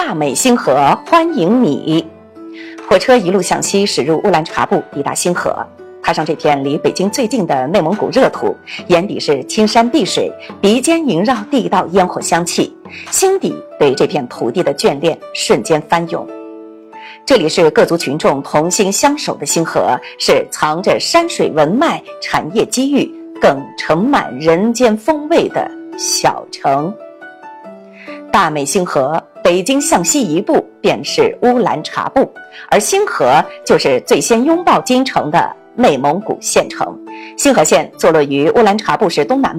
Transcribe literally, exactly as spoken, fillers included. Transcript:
大美星河欢迎你。火车一路向西驶入乌兰察布，抵达星河。踏上这片离北京最近的内蒙古热土，眼底是青山碧水，鼻尖萦绕地道烟火香气，心底对这片土地的眷恋瞬间翻涌。这里是各族群众同心相守的星河，是藏着山水文脉、产业机遇，更盛满人间风味的小城。大美星河，北京向西一步便是乌兰察布，而星河就是最先拥抱京城的内蒙古县城。星河县坐落于乌兰察布市东南